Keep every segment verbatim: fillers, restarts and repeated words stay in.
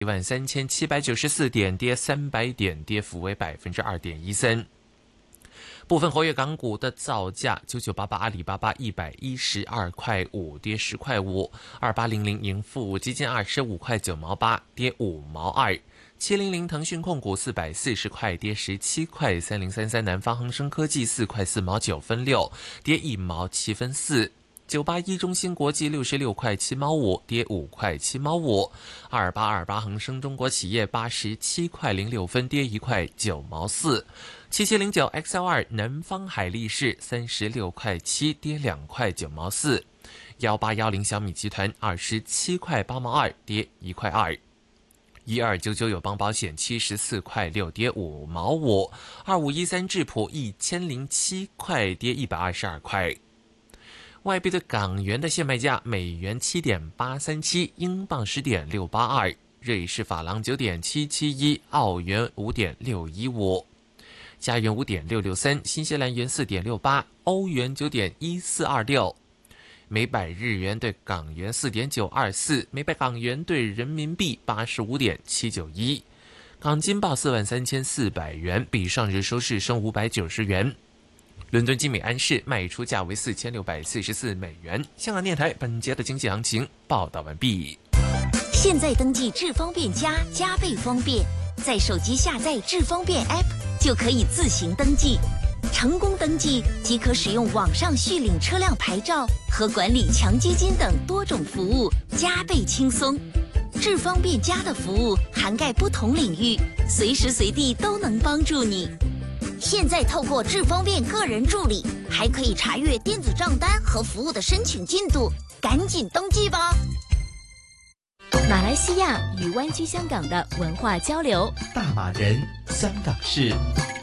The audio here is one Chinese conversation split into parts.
一万三千七百九十四点，跌三百点，跌幅为百分之二点一三。部分活跃港股的造价：九九八八阿里巴巴一百一十二块五，跌十块五；二八零零盈富基金二十五块九毛八，跌五毛二；七零零腾讯控股四百四十块，跌十七块；三零三三南方恒生科技四块四毛九分六，跌一毛七分四。九八一中芯国际六十六块七毛五，跌五块七毛五；二八二八恒生中国企业八十七块零六分，跌一块九毛四；七七零九 X L 二南方海力士三十六块七，跌两块九毛四；幺八幺零小米集团二十七块八毛二，跌一块二；一二九九友邦保险七十四块六，跌五毛五；二五一三智普一千零七块，跌一百二十二块。外币对港元的现卖价：美元七点八三七，英镑十点六八二，瑞士法郎九点七七一，澳元五点六一五，加元五点六六三，新西兰元四点六八，欧元九点一四二六，每百日元对港元四点九二四，每百港元对人民币八十五点七九一。港金报四万三千四百元，比上日收市升五百九十元。伦敦金美安市卖出价为四千六百四十四美元。香港电台本节的经济行情报道完毕。 现在登记智方便加，加倍方便，在手机下载智方便 App 就可以自行登记，成功登记即可使用网上续领车辆牌照和管理强基金等多种服务，加倍轻松。智方便加的服务涵盖不同领域，随时随地都能帮助你。现在透过智方便个人助理，还可以查阅电子账单和服务的申请进度，赶紧登记吧。 马来西亚与湾居香港的文化交流， 大马人香港事。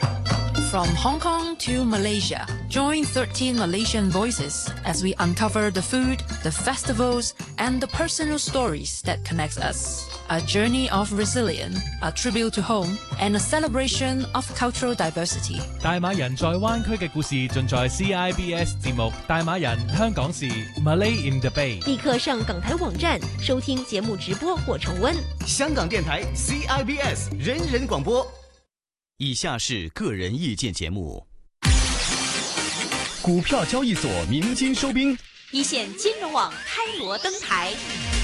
From Hong Kong to Malaysia, join thirteen Malaysian voices as we uncover the food, the festivals, and the personal stories that connect us. A journey of resilience, a tribute to home, and a celebration of cultural diversity. 大馬人在灣區嘅故事盡在 C I B S 節目《大馬人香港事》Malay in the Bay。 立刻上港台網站收聽節目直播或重溫。 香港電台 C I B S 人人廣播。 以下是個人意見節目。 股票交易所鳴金收兵， 一線金融網開鑼登台。